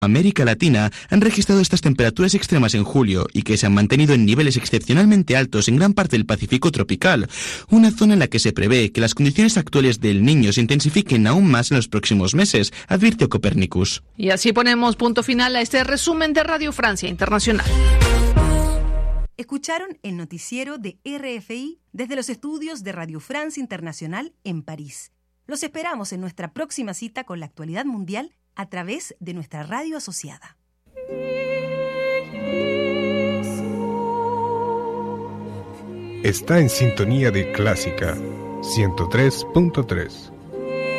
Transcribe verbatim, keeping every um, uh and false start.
América Latina han registrado estas temperaturas extremas en julio y que se han mantenido en niveles excepcionalmente altos en gran parte del Pacífico tropical, una zona en la que se prevé que las condiciones actuales del Niño se intensifiquen aún más en los próximos meses, advirtió Copernicus. Y así ponemos punto final a este resumen de Radio Francia Internacional. Escucharon el noticiero de R F I desde los estudios de Radio Francia Internacional en París. Los esperamos en nuestra próxima cita con la actualidad mundial a través de nuestra radio asociada. Está en sintonía de Clásica ciento tres punto tres.